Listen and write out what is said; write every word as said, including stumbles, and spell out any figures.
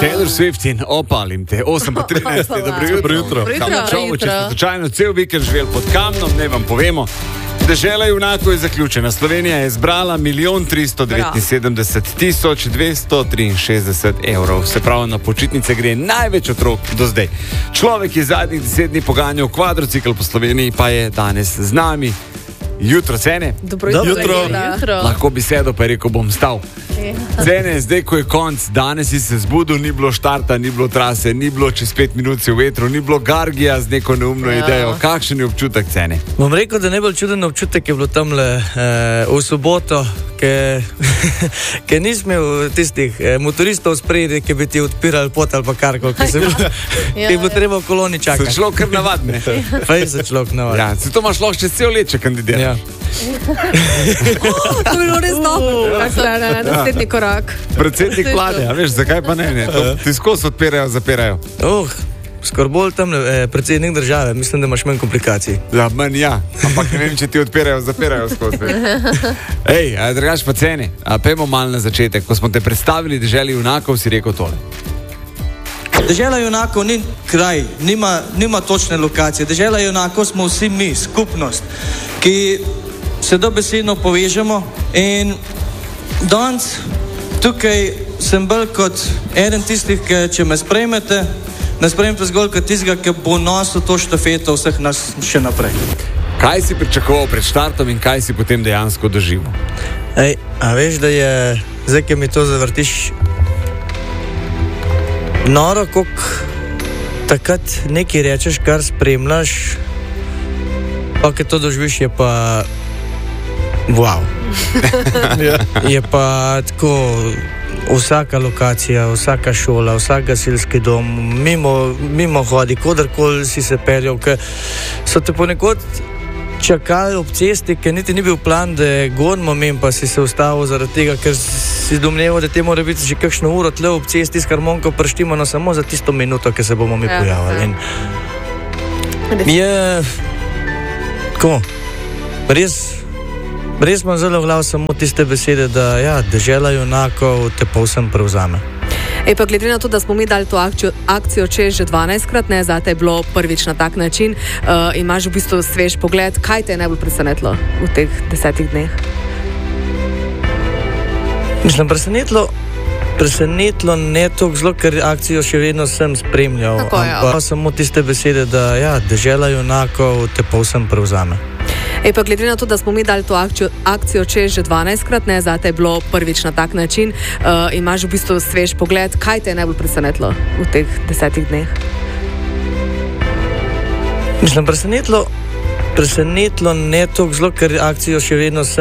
Taylor Swift in opalim te. osem pa trinajst, dobro jutro. jutro. Čau, če ste slučajno cel vikend živeli pod kamnom, ne vam povemo. Dežela junakov je zaključena. Slovenija je zbrala milijon tristo devetinsedemdeset tisoč dvesto triinšestdeset evrov. Se pravi, na počitnice gre največ otrok do zdaj. Človek je zadnjih deset dni poganjal kvadrocikl po Sloveniji, pa je danes z nami. Jutro, cene? Dobro jutro. Jutro. jutro. Lahko bi sedel, pa je rekel, bom stal. Cene, zdaj ko je konc, danes si se zbudil, ni bilo štarta, ni bilo trase, ni bilo čez pet minut v vetru, ni bilo gargija z neko neumno ja. idejo. Kakšen je občutek, Cene? Bom rekel, da najbolj čuden občutek je bilo tamle eh, v soboto, ker nismo imeli tistih eh, motoristov spredi, ki bi ti odpirali pot ali pa karkoli, ki se ja, je bilo treba v koloni čakati. Se človek kar navadne. Fej se človek navadne. Ja, se to imaš lahko še cel let, če kandidiraš. Ja. oh, to je bilo res dobro. Naslednji korak. Predsednik vlade, a veš, zakaj pa ne? ne? To, ti skozi odpirajo, zapirajo. Oh, skoro bolj tam eh, predsednik države, mislim, da imaš manj komplikacij. Ja, manj ja, ampak ne vem, če ti odpirajo, zapirajo skozi. Ej, drugač pa Cene, a pejmo malo na začetek. Ko smo te predstavili deželi junakov, si rekel tole. Dežela junakov ni kraj, nima, nima točne lokacije. Dežela junakov smo vsi mi, skupnost, ki se dobesedno povežemo in danes tukaj sem bolj kot eden tistih, ki če me sprejmete, ne sprejmete zgolj kot tistega, ki bo nosil to štafeto vseh nas še naprej. Kaj si pričakoval pred štartom in kaj si potem dejansko doživel? Ej, a veš, da je, zdaj, ki mi to zavrtiš, noro, koliko takrat nekaj rečeš, kar spremljaš, pa ki to doživiš, je pa wow. Je pa tako vsaka lokacija, vsaka šola, vsak gasilski dom, mimo, mimo hodi, kodarkoli si se peljal, ker so te ponekod čakali ob cesti, ker niti ni bil plan, da je gonimo mem, pa si se ustavil zaradi tega, ker si domneval, da te mora biti že kakšno uro tle ob cesti s harmonko prštimo, no samo za tisto minuto, ki se bomo mi ja, pojavili. In je tako, res res imam zelo v glavu samo tiste besede, da ja, dežela junakov te povsem prevzame. Ej, pa glede na to, da smo mi dali to akcijo, akcijo čez že dvanajstkrat, ne, zate je bilo prvič na tak način, uh, imaš v bistvu svež pogled, kaj te je najbolj presenetilo v teh desetih dneh? Mislim, presenetilo, presenetilo ne toliko zelo, ker akcijo še vedno sem spremljal, Tako, ampak ja. samo tiste besede, da ja, dežela junakov te povsem prevzame. Ej, pa glede na to, da smo mi dali to akcijo, akcijo čez že dvanajstkrat, ne, zate je bilo prvič na tak način, uh, imaš v bistvu svež pogled, kaj te je najbolj presenetilo v teh desetih dneh? Mislim, presenetilo, presenetilo ne toliko zelo, ker akcijo še vedno sem